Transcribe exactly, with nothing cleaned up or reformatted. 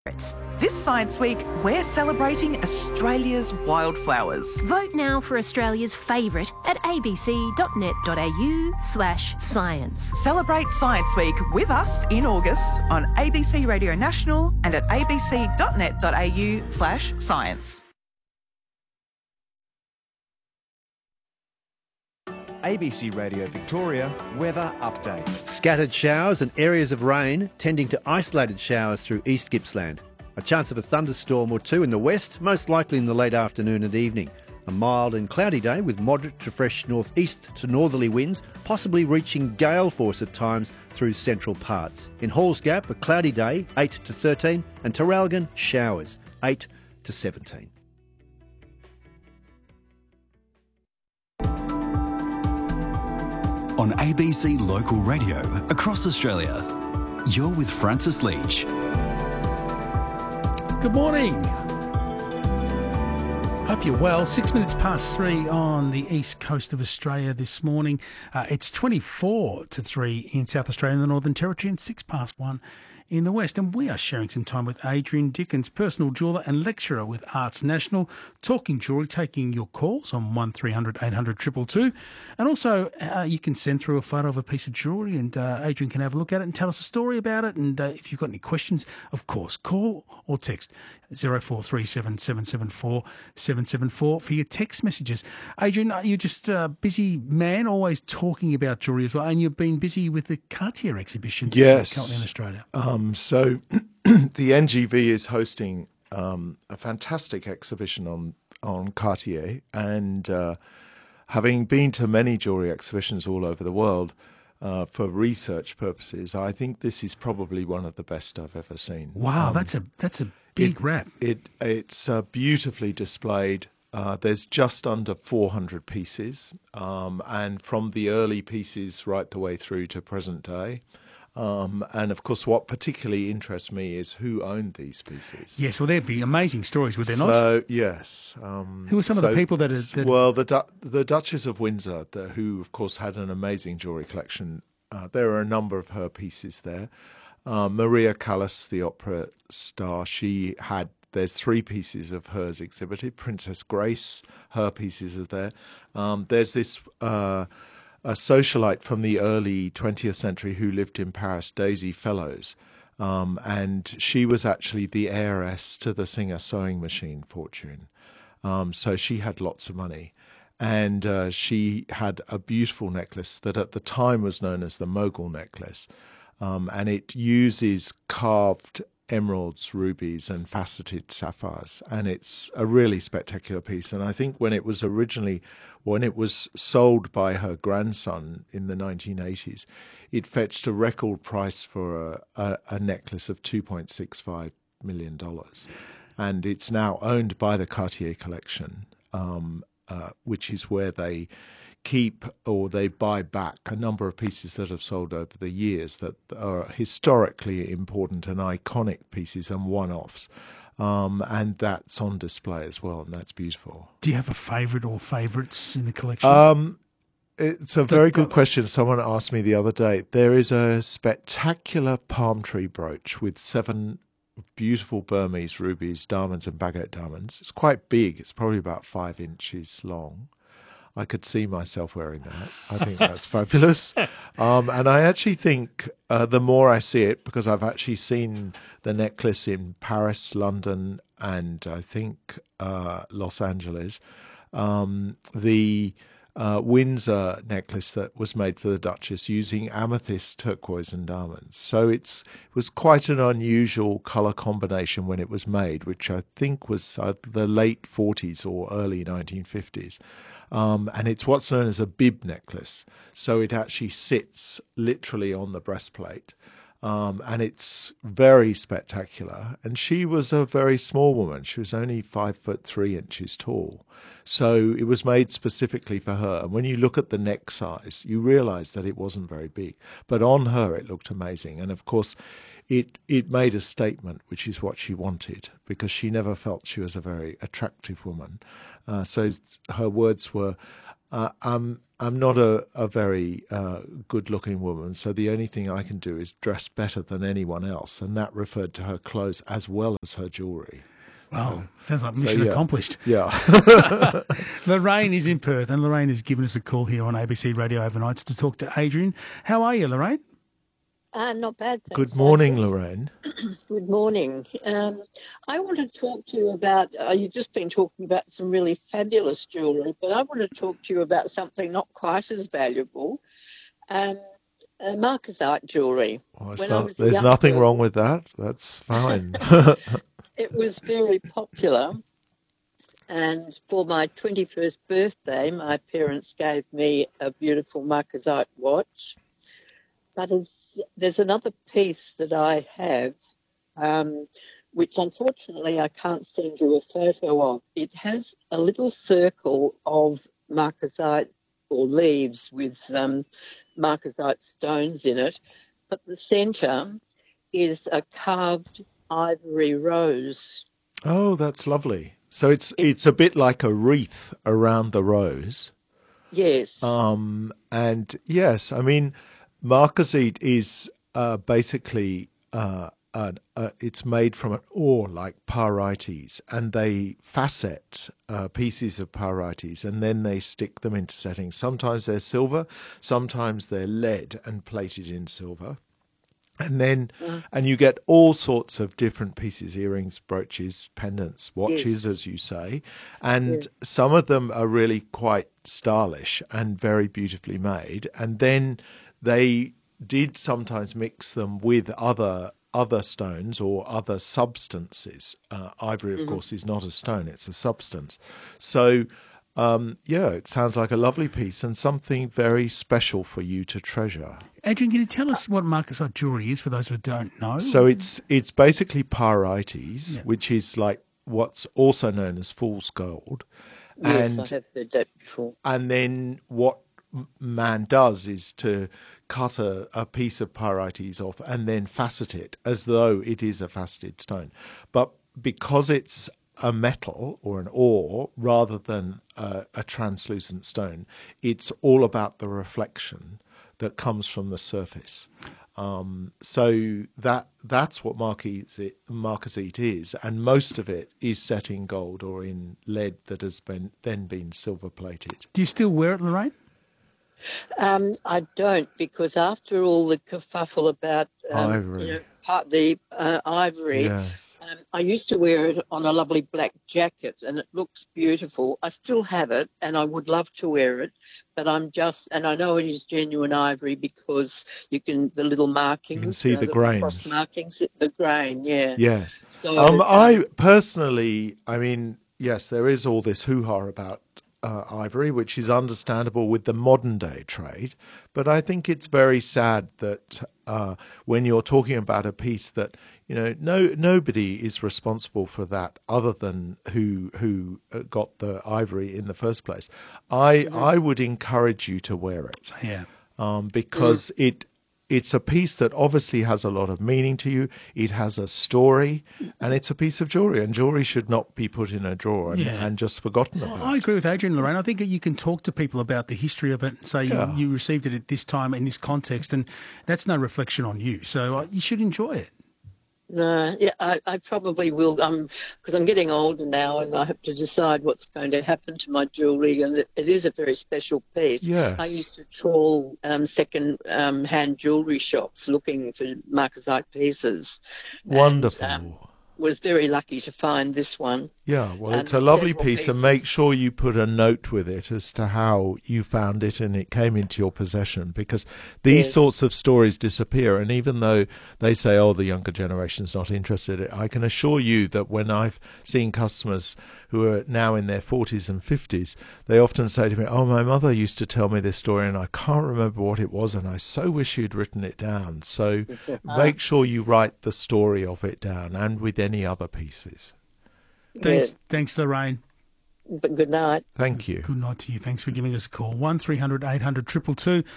This Science Week, we're celebrating Australia's wildflowers. Vote now for Australia's favourite at abc.net.au slash science. Celebrate Science Week with us in August on A B C Radio National and at abc.net.au slash science. A B C Radio Victoria weather update. Scattered showers and areas of rain tending to isolated showers through East Gippsland. A chance of a thunderstorm or two in the west, most likely in the late afternoon and evening. A mild and cloudy day with moderate to fresh northeast to northerly winds, possibly reaching gale force at times through central parts. In Halls Gap, a cloudy day, eight to thirteen, and Terralgan, showers, eight to seventeen. On A B C Local Radio across Australia, you're with Francis Leach. Good morning. Hope you're well. Six minutes past three on the east coast of Australia this morning. Uh, it's twenty-four to three in South Australia and the Northern Territory, and six past one in the west. And we are sharing some time with Adrian Dickens, personal jeweller and lecturer with Arts National, talking jewellery, taking your calls on one three hundred eight hundred two two two. And also, uh, you can send through a photo of a piece of jewellery and uh, Adrian can have a look at it and tell us a story about it. And uh, if you've got any questions, of course, call or text zero four three seven seven seven four seven seven four for your text messages. Adrian, you're just a busy man, always talking about jewellery as well, and you've been busy with the Cartier exhibition yes. currently in Australia. Um, so the N G V is hosting um, a fantastic exhibition on, on Cartier, and uh, having been to many jewellery exhibitions all over the world, Uh, for research purposes, I think this is probably one of the best I've ever seen. Wow, Um, that's a that's a big it, wrap. It it's uh, beautifully displayed. Uh, there's just under four hundred pieces, um, and from the early pieces right the way through to present day. Um, and of course, what particularly interests me is who owned these pieces. Yes, well, there'd be amazing stories, would there not? So yes. Um, who were some so, of the people that? Are, that well, the Du- the Duchess of Windsor, the, who of course had an amazing jewellery collection. Uh, there are a number of her pieces there. Uh, Maria Callas, the opera star, she had, there's three pieces of hers exhibited. Princess Grace, her pieces are there. Um, there's this uh, a socialite from the early twentieth century who lived in Paris, Daisy Fellows, um, and she was actually the heiress to the Singer sewing machine fortune. Um, so she had lots of money. And uh, she had a beautiful necklace that at the time was known as the Mogul necklace. Um, and it uses carved emeralds, rubies, and faceted sapphires. And it's a really spectacular piece. And I think when it was originally, when it was sold by her grandson in the nineteen eighties, it fetched a record price for a, a, a necklace of two point six five million dollars. And it's now owned by the Cartier collection. Um, Uh, which is where they keep or they buy back a number of pieces that have sold over the years that are historically important and iconic pieces and one-offs. Um, and that's on display as well, and that's beautiful. Do you have a favourite or favourites in the collection? Um, it's a very good question. Someone asked me the other day. There is a spectacular palm tree brooch with seven beautiful Burmese rubies, diamonds and baguette diamonds. It's quite big. It's probably about five inches long. I could see myself wearing that. I think that's fabulous. Um, and I actually think uh, the more I see it, because I've actually seen the necklace in Paris, London, and I think uh, Los Angeles, um, the Uh, Windsor necklace that was made for the Duchess using amethyst, turquoise and diamonds. So it's it was quite an unusual colour combination when it was made, which I think was uh, the late forties or early nineteen fifties. Um, and it's what's known as a bib necklace. So it actually sits literally on the breastplate. Um, and it's very spectacular. And she was a very small woman. She was only five foot three inches tall. So it was made specifically for her. And when you look at the neck size, you realise that it wasn't very big. But on her, it looked amazing. And of course, it it made a statement, which is what she wanted, because she never felt she was a very attractive woman. Uh, so her words were, uh, I'm I'm not a a very uh, good-looking woman, so the only thing I can do is dress better than anyone else, and that referred to her clothes as well as her jewellery. Wow, sounds like So, mission yeah. accomplished. Yeah. Lorraine is in Perth, and Lorraine has given us a call here on A B C Radio Overnights to talk to Adrian. How are you, Lorraine? Uh, not bad, thanks. Good morning, Andrew. Lorraine. Good morning. Um, I want to talk to you about, uh, you've just been talking about some really fabulous jewellery, but I want to talk to you about something not quite as valuable, um, uh, Marcasite jewellery. Well, it's When I not- was a there's young nothing girl- wrong with that. That's fine. It was very popular, and for my twenty-first birthday, my parents gave me a beautiful Marcasite watch. But it's, there's another piece that I have, um, which unfortunately I can't send you a photo of. It has a little circle of Marcasite or leaves with um, Marcasite stones in it, but the centre is a carved ivory rose. Oh, that's lovely. So it's it's a bit like a wreath around the rose. Yes. Um, and yes, I mean, Marcasite is uh, basically uh, an, uh, it's made from an ore like pyrites, and they facet uh, pieces of pyrites, and then they stick them into settings. Sometimes they're silver, sometimes they're lead and plated in silver. And then, Mm. and you get all sorts of different pieces, earrings, brooches, pendants, watches, Yes. as you say. And Yeah. some of them are really quite stylish and very beautifully made. And then they did sometimes mix them with other other stones or other substances. Uh, ivory, of Mhm. course, is not a stone, it's a substance. So, um, yeah, it sounds like a lovely piece and something very special for you to treasure. Adrian, can you tell us what Marcasite jewellery is for those who don't know? So it's it's basically pyrites, Yeah. which is like what's also known as fool's gold. Yes, and I have heard that before. and then what m- man does is to cut a, a piece of pyrites off and then facet it as though it is a faceted stone. But because it's a metal or an ore rather than a, a translucent stone, it's all about the reflection that comes from the surface. Um, so that that's what marcasite, marcasite is, and most of it is set in gold or in lead that has been then been silver plated. Do you still wear it, Lorraine? Um, I don't, because after all the kerfuffle about um, Ivory. you know, part the uh, ivory, Yes. um, I used to wear it on a lovely black jacket, and it looks beautiful. I still have it, and I would love to wear it, but I'm just, and I know it is genuine ivory because you can the little markings, see you know, the the grains. cross markings, the grain, yeah. Yes. So Um, I personally, I mean, yes, there is all this hoo-ha about uh, ivory, which is understandable with the modern day trade. But I think it's very sad that uh, when you're talking about a piece that, you know, no nobody is responsible for that other than who who uh, got the ivory in the first place. I I would encourage you to wear it. Yeah. Um, because it it's a piece that obviously has a lot of meaning to you. It has a story, and it's a piece of jewellery, and jewellery should not be put in a drawer and, Yeah. and just forgotten about. I agree with Adrian, Lorraine. I think that you can talk to people about the history of it and say Yeah. you, you received it at this time in this context, and that's no reflection on you. So uh, you should enjoy it. No, yeah, I, I probably will, um, because I'm getting older now, and I have to decide what's going to happen to my jewellery, and it, it is a very special piece. Yes. I used to trawl um, second-hand um, jewellery shops looking for Marcasite pieces. Wonderful. And, um, was very lucky to find this one. Yeah, well, and it's a lovely several piece, and pieces. make sure you put a note with it as to how you found it and it came into your possession, because these Yes. sorts of stories disappear. And even though they say, oh, the younger generation's not interested, I can assure you that when I've seen customers who are now in their forties and fifties, they often say to me, oh, my mother used to tell me this story and I can't remember what it was, and I so wish you'd written it down. So make sure you write the story of it down, and with any other pieces. Thanks, Yeah. thanks, Lorraine. But good night. Thank you. Good night to you. Thanks for giving us a call. one three hundred eight hundred two two two.